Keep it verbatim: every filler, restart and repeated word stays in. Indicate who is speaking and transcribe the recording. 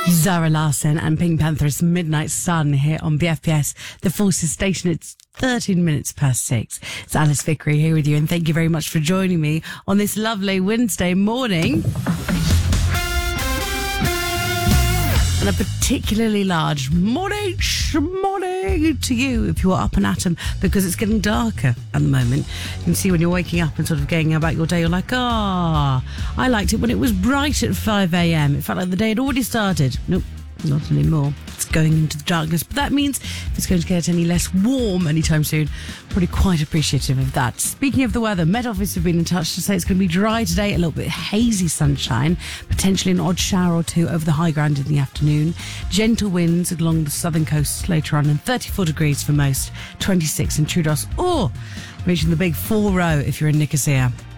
Speaker 1: Zara Larsson and Pink Panther's Midnight Sun here on B F P S, the Forces Station. It's thirteen minutes past six. It's Alice Vickery here with you, and thank you very much for joining me on this lovely Wednesday morning. And a particularly large morning, morning to you if you're up and at 'em, because it's getting darker at the moment. You can see when you're waking up and sort of going about your day, you're like, ah, oh, I liked it when it was bright at five a.m. It felt like the day had already started. Nope, not anymore. It's going into the darkness. But that means if it's going to get any less warm anytime soon, probably quite appreciative of that. Speaking of the weather, Met Office have been in touch to say it's going to be dry today, a little bit hazy sunshine, potentially an odd shower or two over the high ground in the afternoon. Gentle winds along the southern coast later on, and thirty-four degrees for most, twenty-six in Troodos, or reaching the big four row if you're in Nicosia.